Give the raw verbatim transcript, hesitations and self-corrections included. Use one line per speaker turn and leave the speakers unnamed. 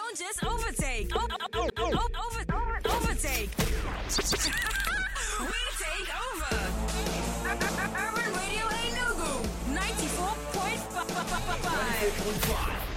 Don't just overtake. Oh, oh, oh, oh, oh, over, overtake. We take over. Urban Radio Enugu ninety-four point five.